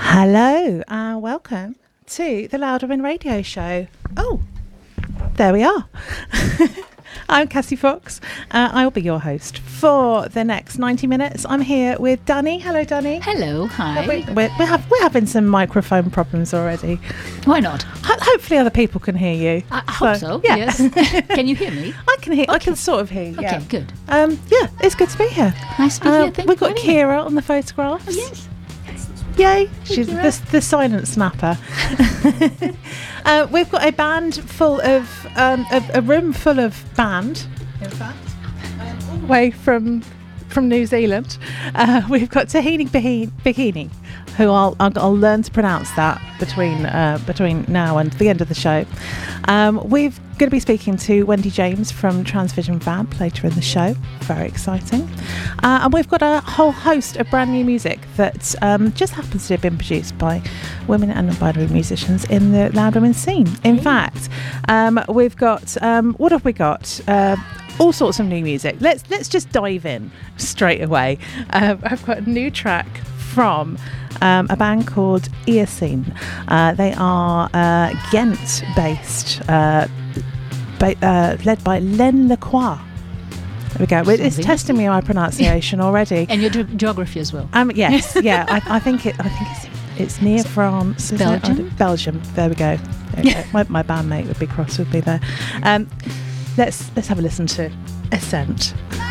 Hello and welcome to the Louderman Radio Show. Oh, there we are. I'm Cassie Fox. I'll be your host for the next 90 minutes. I'm here with Danny. Hello, Danny. Hello, hi. We're having some microphone problems already. Why not? Hopefully other people can hear you. I hope so, yeah. Yes. Can you hear me? I can hear. Okay. I can sort of hear you. Okay, good. Yeah, it's good to be here. Nice to be here. Thank We've you got for having me. Kira on the photographs. Oh, yes. Yay, she's the silent snapper. We've got a band full of a room full of band, in fact, all the way from New Zealand. We've got Tahini Bikini, who I'll learn to pronounce that between now and the end of the show. We're going to be speaking to Wendy James from Transvision Vamp later in the show. Very exciting. And we've got a whole host of brand new music that just happens to have been produced by women and non-binary musicians in the loud women scene. In fact, we've got what have we got? All sorts of new music. Let's just dive in straight away. I've got a new track from a band called Eocene. They are Ghent-based, led by Len Lacroix. There we go. It's testing me my pronunciation already. And your geography as well. Yes, yeah. I think it's near France. Belgium. Belgium. There we go. My bandmate would be cross with me there. Let's have a listen to Ascent.